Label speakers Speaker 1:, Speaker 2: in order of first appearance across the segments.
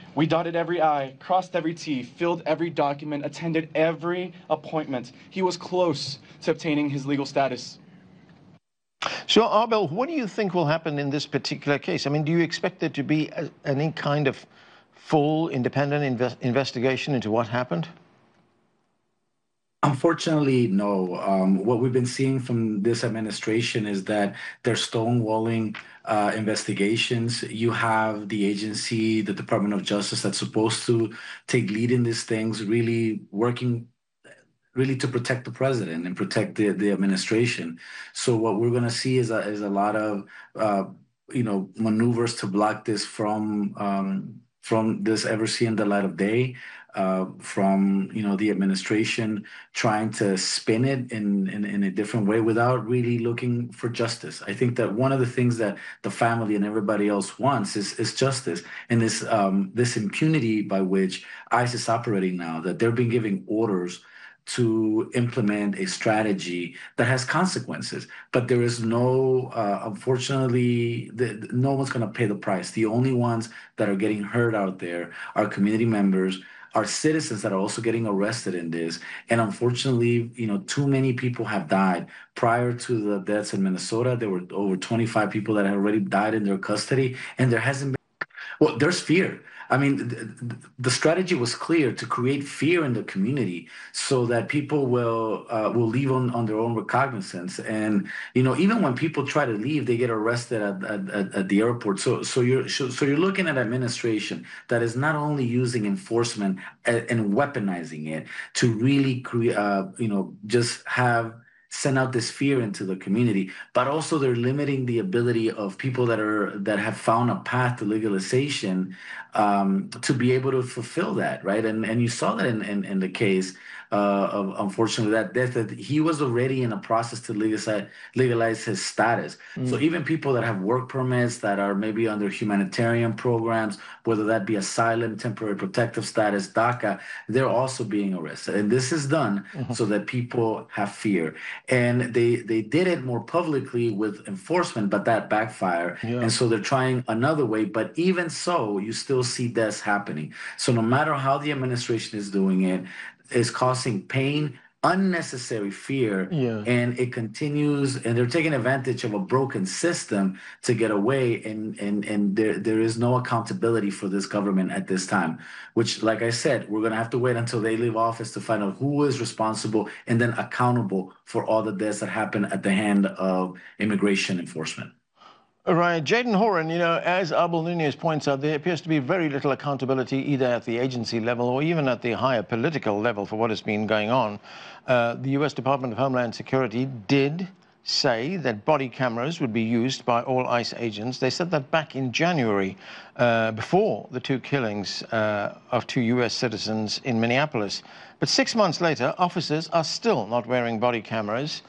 Speaker 1: We dotted every I, crossed every T, filled every document, attended every appointment. He was close to obtaining his legal status.
Speaker 2: So, Abel, what do you think will happen in this particular case? I mean, do you expect there to be any kind of full independent investigation into what happened?
Speaker 3: Unfortunately, no. What we've been seeing from this administration is that they're stonewalling investigations. You have the agency, the Department of Justice, that's supposed to take lead in these things, really working really to protect the president and protect the administration. So what we're going to see is a lot of maneuvers to block this from this ever seeing the light of day. From the administration trying to spin it in a different way without really looking for justice. I think that one of the things that the family and everybody else wants is justice, and this impunity by which ICE is operating now, that they're being giving orders to implement a strategy that has consequences. But there is no, unfortunately, no one's going to pay the price. The only ones that are getting hurt out there are community members, are citizens that are also getting arrested in this. And unfortunately, too many people have died. Prior to the deaths in Minnesota, there were over 25 people that had already died in their custody, and there hasn't been, well, there's fear. I mean, the strategy was clear, to create fear in the community so that people will leave on their own recognizance. And even when people try to leave, they get arrested at the airport. So you're looking at administration that is not only using enforcement and weaponizing it to really create, just send out this fear into the community, but also they're limiting the ability of people that have found a path to legalization to be able to fulfill that, right? And you saw that in the case of, unfortunately, that death, that he was already in a process to legalize his status. So even people that have work permits that are maybe under humanitarian programs, whether that be asylum, temporary protective status, DACA, they're also being arrested. And this is done so that people have fear. And they did it more publicly with enforcement, but that backfired. Yeah. And so they're trying another way. But even so, you still see deaths happening. So no matter how the administration is doing it, it's causing pain, unnecessary fear, and it continues, and they're taking advantage of a broken system to get away, and there is no accountability for this government at this time, which, like I said, we're going to have to wait until they leave office to find out who is responsible and then accountable for all the deaths that happen at the hand of immigration enforcement.
Speaker 2: Right. Jayden Horan, as Abel Nunez points out, there appears to be very little accountability either at the agency level or even at the higher political level for what has been going on. The U.S. Department of Homeland Security did say that body cameras would be used by all ICE agents. They said that back in January, before the two killings of two U.S. citizens in Minneapolis. But 6 months later, officers are still not wearing body cameras.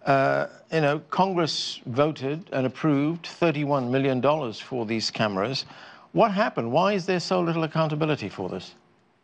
Speaker 2: Congress voted and approved $31 million for these cameras. What happened? Why is there so little accountability for this?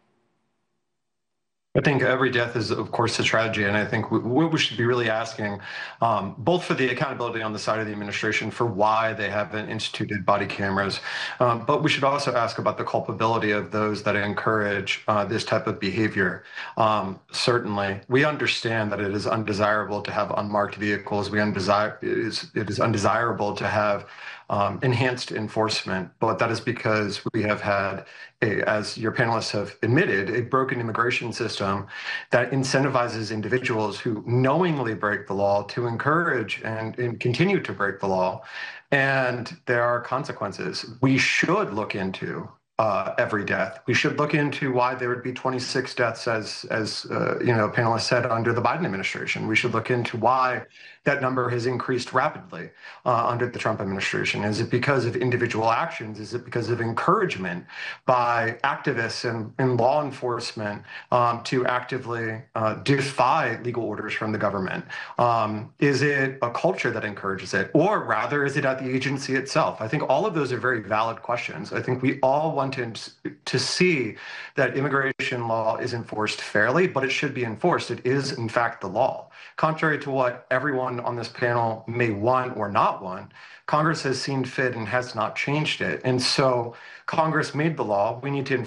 Speaker 4: I think every death is, of course, a tragedy, and I think what we should be really asking, both for the accountability on the side of the administration for why they haven't instituted body cameras, but we should also ask about the culpability of those that encourage this type of behavior. Certainly, we understand that it is undesirable to have unmarked vehicles. It is undesirable to have enhanced enforcement, but that is because we have had, as your panelists have admitted, a broken immigration system that incentivizes individuals who knowingly break the law to encourage and continue to break the law. And there are consequences. We should look into every death. We should look into why there would be 26 deaths, as a panelist said, under the Biden administration. We should look into why that number has increased rapidly under the Trump administration. Is it because of individual actions? Is it because of encouragement by activists and law enforcement to actively defy legal orders from the government? Is it a culture that encourages it? Or rather, is it at the agency itself? I think all of those are very valid questions. I think we all want to see that immigration law is enforced fairly, but it should be enforced. It is, in fact, the law. Contrary to what everyone on this panel may want or not want, Congress has seen fit and has not changed it. And so Congress made the law. We need to